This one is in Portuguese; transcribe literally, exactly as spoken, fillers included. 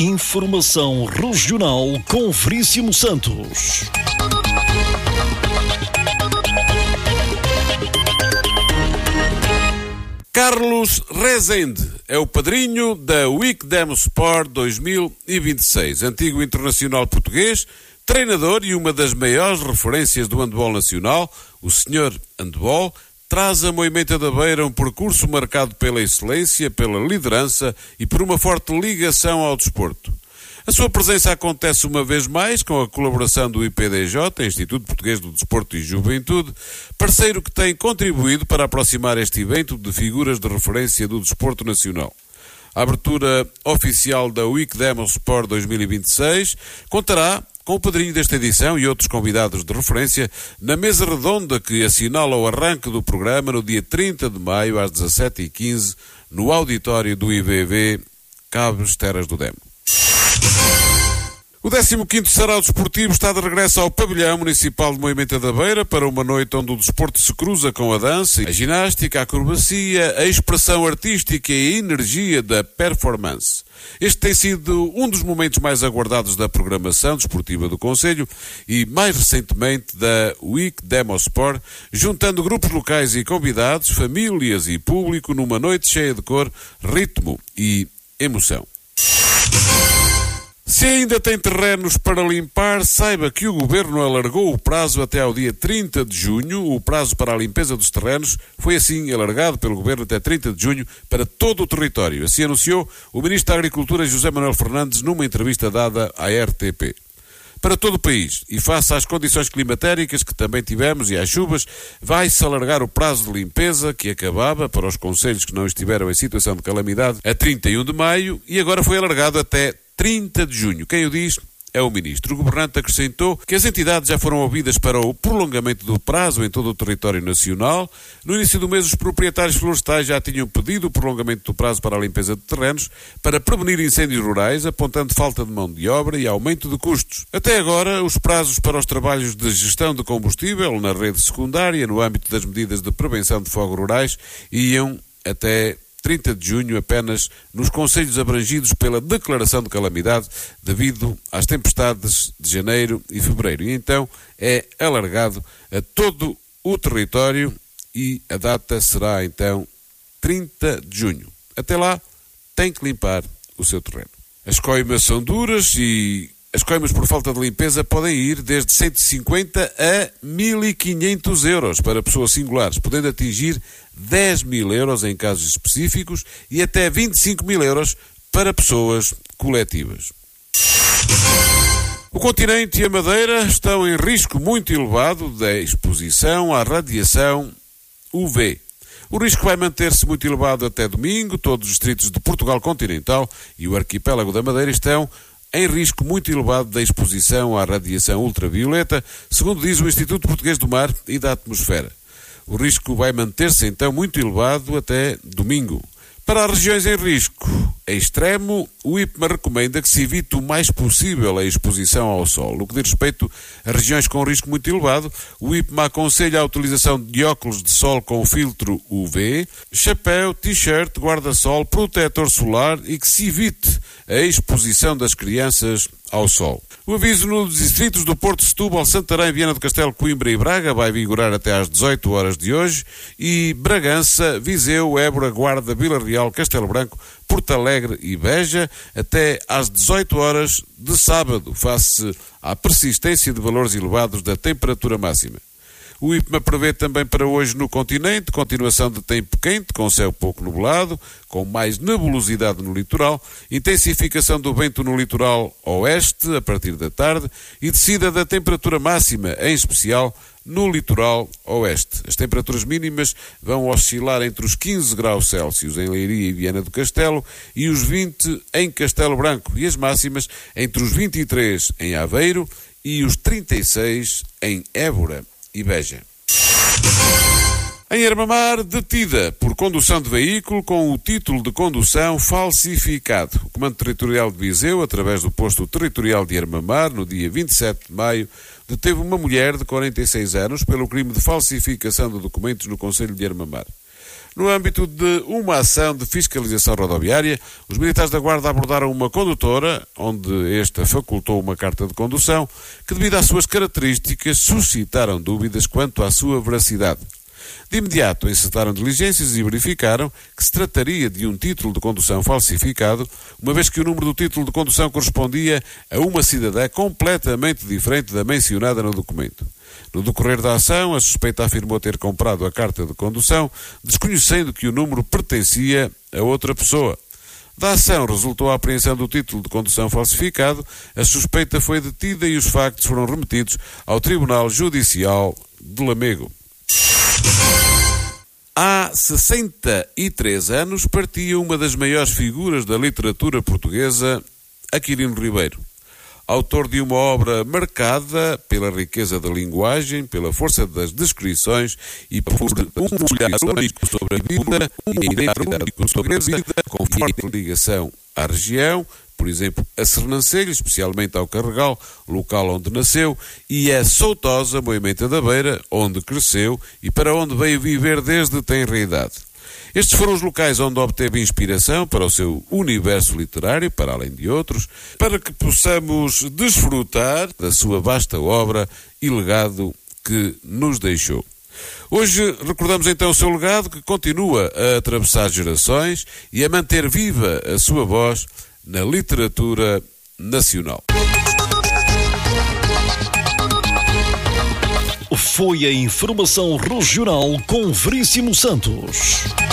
Informação Regional com Veríssimo Santos. Carlos Rezende é o padrinho da Wicdem Sport dois mil e vinte e seis, antigo internacional português, treinador e uma das maiores referências do handball nacional. O senhor handball traz a Moimenta da Beira um percurso marcado pela excelência, pela liderança e por uma forte ligação ao desporto. A sua presença acontece uma vez mais com a colaboração do I P D J, Instituto Português do Desporto e Juventude, parceiro que tem contribuído para aproximar este evento de figuras de referência do desporto nacional. A abertura oficial da Wicdem Sport dois mil e vinte e seis contará com o padrinho desta edição e outros convidados de referência na mesa redonda que assinala o arranque do programa no dia trinta de maio às dezassete e quinze no auditório do I V V Cabos Terras do Demo. O décimo quinto Sarau Desportivo está de regresso ao Pavilhão Municipal de Moimenta da Beira para uma noite onde o desporto se cruza com a dança, a ginástica, a acrobacia, a expressão artística e a energia da performance. Este tem sido um dos momentos mais aguardados da programação desportiva do Conselho e, mais recentemente, da Wicdem Sport, juntando grupos locais e convidados, famílias e público numa noite cheia de cor, ritmo e emoção. Se ainda tem terrenos para limpar, saiba que o Governo alargou o prazo até ao dia trinta de junho. O prazo para a limpeza dos terrenos foi assim alargado pelo Governo até trinta de junho para todo o território. Assim anunciou o Ministro da Agricultura, José Manuel Fernandes, numa entrevista dada à R T P. Para todo o país, e face às condições climatéricas que também tivemos e às chuvas, vai-se alargar o prazo de limpeza que acabava para os concelhos que não estiveram em situação de calamidade a trinta e um de maio e agora foi alargado até trinta de junho. Quem o diz é o Ministro. O Governante acrescentou que as entidades já foram ouvidas para o prolongamento do prazo em todo o território nacional. No início do mês, os proprietários florestais já tinham pedido o prolongamento do prazo para a limpeza de terrenos para prevenir incêndios rurais, apontando falta de mão de obra e aumento de custos. Até agora, os prazos para os trabalhos de gestão de combustível na rede secundária, no âmbito das medidas de prevenção de fogos rurais, iam até trinta de junho apenas nos concelhos abrangidos pela declaração de calamidade devido às tempestades de janeiro e fevereiro. E então é alargado a todo o território e a data será então trinta de junho. Até lá tem que limpar o seu terreno. As coimas são duras e as coimas por falta de limpeza podem ir desde cento e cinquenta a mil e quinhentos euros para pessoas singulares, podendo atingir dez mil euros em casos específicos e até vinte e cinco mil euros para pessoas coletivas. O continente e a Madeira estão em risco muito elevado da exposição à radiação U V. O risco vai manter-se muito elevado até domingo. Todos os distritos de Portugal continental e o arquipélago da Madeira estão em risco muito elevado da exposição à radiação ultravioleta, segundo diz o Instituto Português do Mar e da Atmosfera. O risco vai manter-se então muito elevado até domingo. Para as regiões em risco extremo, o I P M A recomenda que se evite o mais possível a exposição ao sol. No que diz respeito a regiões com risco muito elevado, o I P M A aconselha a utilização de óculos de sol com filtro U V, chapéu, t-shirt, guarda-sol, protetor solar e que se evite a exposição das crianças ao sol. O aviso nos distritos do Porto, Setúbal, Santarém, Viana do Castelo, Coimbra e Braga vai vigorar até às dezoito horas de hoje e Bragança, Viseu, Évora, Guarda, Vila Real, Castelo Branco, Porto Alegre e Beja até às dezoito horas de sábado, face à persistência de valores elevados da temperatura máxima. O I P M A prevê também para hoje no continente continuação de tempo quente, com céu pouco nublado, com mais nebulosidade no litoral, intensificação do vento no litoral oeste a partir da tarde e descida da temperatura máxima, em especial no litoral oeste. As temperaturas mínimas vão oscilar entre os quinze graus Celsius em Leiria e Viana do Castelo e os vinte em Castelo Branco e as máximas entre os vinte e três em Aveiro e os trinta e seis em Évora e Beja. Em Armamar, detida por condução de veículo com o título de condução falsificado. O Comando Territorial de Viseu, através do posto territorial de Armamar, no dia vinte e sete de maio, deteve uma mulher de quarenta e seis anos pelo crime de falsificação de documentos no concelho de Armamar. No âmbito de uma ação de fiscalização rodoviária, os militares da Guarda abordaram uma condutora, onde esta facultou uma carta de condução, que devido às suas características suscitaram dúvidas quanto à sua veracidade. De imediato encetaram diligências e verificaram que se trataria de um título de condução falsificado, uma vez que o número do título de condução correspondia a uma cidadã completamente diferente da mencionada no documento. No decorrer da ação, a suspeita afirmou ter comprado a carta de condução, desconhecendo que o número pertencia a outra pessoa. Da ação resultou a apreensão do título de condução falsificado, a suspeita foi detida e os factos foram remetidos ao Tribunal Judicial de Lamego. Há sessenta e três anos partia uma das maiores figuras da literatura portuguesa, Aquilino Ribeiro. Autor de uma obra marcada pela riqueza da linguagem, pela força das descrições e por um olhar único sobre a vida e a identidade único sobre a vida, com forte ligação à região, por exemplo, a Sernancelho, especialmente ao Carregal, local onde nasceu, e a Soutosa, Moimenta da Beira, onde cresceu e para onde veio viver desde tenra idade. Estes foram os locais onde obteve inspiração para o seu universo literário, para além de outros, para que possamos desfrutar da sua vasta obra e legado que nos deixou. Hoje recordamos então o seu legado, que continua a atravessar gerações e a manter viva a sua voz na literatura nacional. Foi a informação regional com Veríssimo Santos.